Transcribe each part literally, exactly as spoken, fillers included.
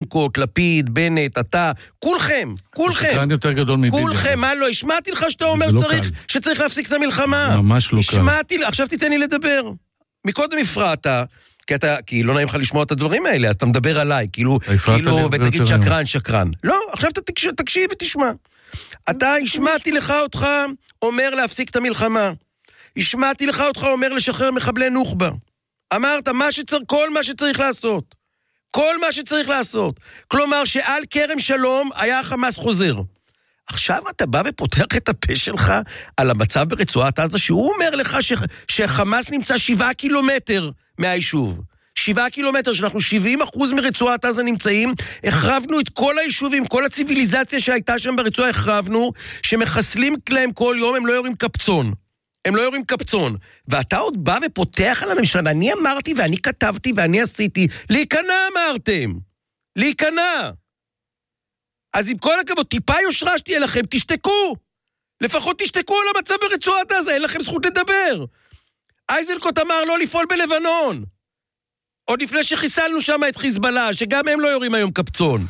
איזנקוט, לפיד, בנט, אתה, כולכם, כולכם. שקרן יותר גדול מביבי. כולכם, מה לא, השמעתי לך שאתה אומר לא צריך, שצריך להפסיק את המלחמה. ממש לא קל. השמעתי, עכשיו תיתן לי לדבר. מקודם הפרעת, כי, אתה, כי לא נעים לך לשמוע את הדברים האלה, אז אתה מדבר עליי, כאילו, כאילו ותגיד שקרן, שקרן. לא, עכשיו אתה תקשיב, תקשיב ותשמע. אתה, השמעתי לך אותך, אומר להפסיק את המלחמה. השמעתי לך אותך, אומר לשחרר מחבלי נוח'בה. אמרת, מה שצריך, כל מה שצריך לעשות. כל מה שצריך לעשות. כלומר, שעל כרם שלום היה חמאס חוזר. עכשיו אתה בא ופותח את הפה שלך על המצב ברצועת עזה, שהוא אומר לך ש... שחמאס נמצא שבעה קילומטר מהיישוב. שבעה קילומטר, שאנחנו שבעים אחוז מרצועת עזה נמצאים, החרבנו את כל היישובים, כל הציביליזציה שהייתה שם ברצועה, החרבנו, שמחסלים להם כל יום, הם לא יורים קפצון. הם לא יורים קפצון. ואתה עוד בא ופותח על הממשלה, ואני אמרתי, ואני כתבתי, ואני עשיתי, להיכנע אמרתם. להיכנע. אז עם כל הכבוד, טיפה יושרה שתהיה לכם, תשתקו. לפחות תשתקו על המצב ברצועת עזה, אין לכם זכות לדבר. איזנקוט אמר לא לפעול בלבנון. עוד לפני שחיסלנו שם את חיזבאללה, שגם הם לא יורים היום קפצון.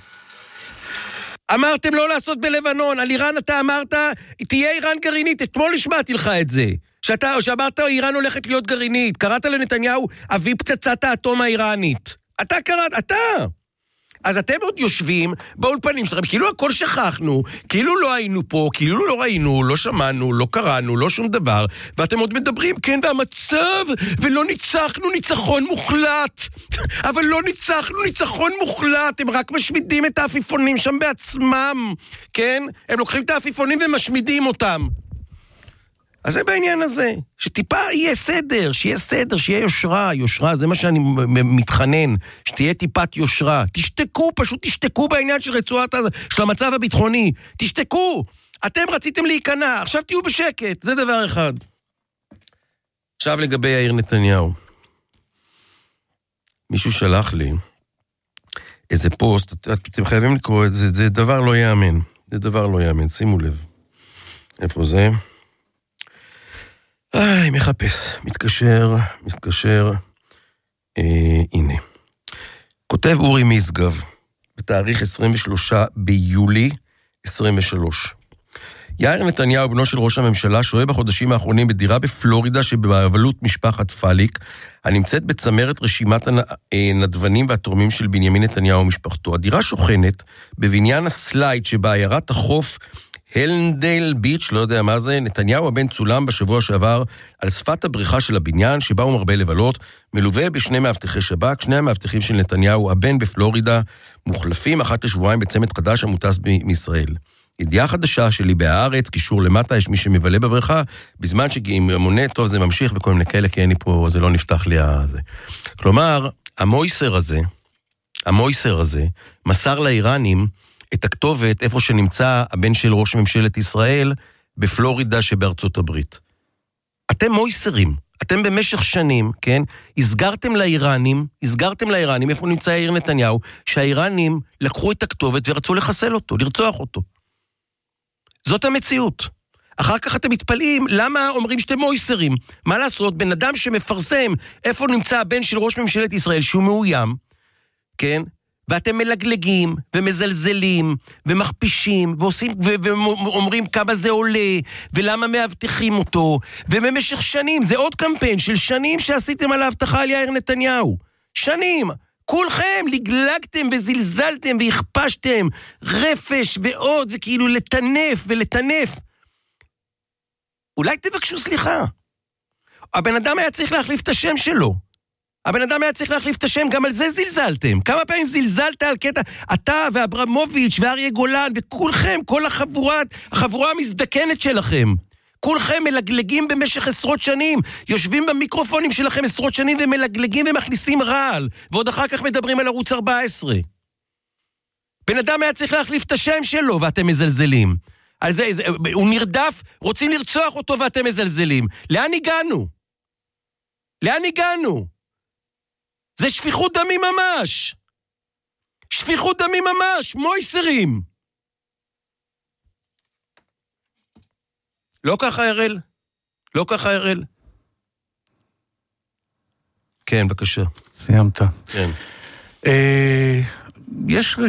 אמרתם לא לעשות בלבנון, על איראן אתה אמרת, תהיה איראן גרעינית, אתמול השמעתי לך את זה. שאתה, שאמרת איראן הולכת להיות גרעינית, קראת לנתניהו, אבי פצצת האטום האיראנית. אתה קראת, אתה. אז אתם עוד יושבים באולפנים שלכם, כאילו הכל שכחנו, כאילו לא היינו פה, כאילו לא ראינו, לא שמענו, לא קראנו, לא שום דבר, ואתם עוד מדברים, כן, והמצב, ולא ניצחנו ניצחון מוחלט, אבל לא ניצחנו ניצחון מוחלט, הם רק משמידים את האפיפונים שם בעצמם, כן? הם לוקחים את האפיפונים ומשמידים אותם. אז זה בעניין הזה, שטיפה יהיה סדר, שיהיה סדר, שיהיה יושרה, יושרה, זה מה שאני מתחנן, שתהיה טיפת יושרה, תשתקו, פשוט תשתקו בעניין של רצועת עזה, של המצב הביטחוני, תשתקו, אתם רציתם להיכנע, עכשיו תהיו בשקט, זה דבר אחד. עכשיו לגבי יאיר נתניהו, מישהו שלח לי איזה פוסט, אתם חייבים לקרוא את זה, זה דבר לא יאמן, זה דבר לא יאמן, שימו לב, איפה זה? איי, מחפש, מתקשר, מתקשר, אה, הנה. כותב אורי משגב, בתאריך עשרים ושלושה ביולי עשרים ושלוש. יאיר נתניהו, בנו של ראש הממשלה, שוהה בחודשים האחרונים בדירה בפלורידה שבבעלות משפחת פליק, הנמצאת בצמרת רשימת הנדבנים והתורמים של בנימין נתניהו ומשפחתו. הדירה שוכנת בבניין הסלייד שבעיירת החוף הלנדל ביץ', לא יודע מה זה. נתניהו הבן צולם בשבוע שעבר על שפת הבריכה של הבניין, שבה הוא מרבה לבלות, מלווה בשני מאבטחי שב"כ. שני המאבטחים של נתניהו, הבן בפלורידה, מוחלפים אחת לשבועיים בצמד חדש המוטס מישראל. ידיעה חדשה שלי בהארץ, קישור למטה, יש מי שמבלה בבריכה, בזמן שגאים מונה, טוב זה ממשיך וכל מיני כאלה, כי אין לי פה, זה לא נפתח לי הזה. כלומר, המויסר הזה, המויסר הזה, מסר לאיראנים את הכתובת איפה שנמצא הבן של ראש ממשלת ישראל בפלורידה שבארצות הברית. אתם מויסרים, אתם במשך שנים, כן, הסגרתם לאיראנים, הסגרתם לאיראנים איפה נמצא יאיר נתניהו, שהאיראנים לקחו את הכתובת ורצו לחסל אותו, לרצוח אותו. זאת המציאות. אחר כך אתם מתפלאים, למה אומרים שאתם מויסרים? מה לעשות? בן אדם שמפרסם איפה נמצא הבן של ראש ממשלת ישראל שהוא מאוים, כן, ואתם מלגלגים ומזלזלים ומכפישים ועושים ואומרים כמה זה עולה ולמה מאבטחים אותו, ובמשך שנים, זה עוד קמפיין של שנים שעשיתם על ההבטחה על יאיר נתניהו. שנים, כולכם לגלגתם וזלזלתם והכפשתם רפש ועוד, וכאילו לטנף ולטנף. אולי תבקשו סליחה. הבן אדם היה צריך להחליף את השם שלו. הבן אדם היה צריך להחליף את השם, גם על זה זלזלתם. כמה פעמים זלזלת על קטע, אתה ואברמוביץ' ואריה גולן, וכולכם, כל החבורה, החבורה המזדקנת שלכם. כולכם מלגלגים במשך עשרות שנים, יושבים במיקרופונים שלכם עשרות שנים, ומלגלגים ומכניסים רעל, ועוד אחר כך מדברים על ערוץ ארבע עשרה. בן אדם היה צריך להחליף את השם שלו, ואתם מזלזלים. על זה, זה, הוא נרדף, רוצים לרצוח אותו, ואתם מזלזלים. לאן הגענו? לאן הגענו? זה שפיכות דמים ממש. שפיכות דמים ממש, מויסרים. לא ככה ירל? לא ככה ירל? כן, בבקשה. סיימת. כן. אה, יש